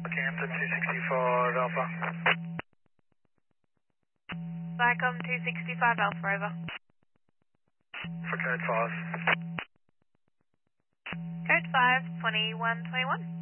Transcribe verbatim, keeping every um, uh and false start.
Hampton two sixty-five Alpha. Vicom two sixty-five Alpha, over. For code five. Code five, twenty-one twenty-one.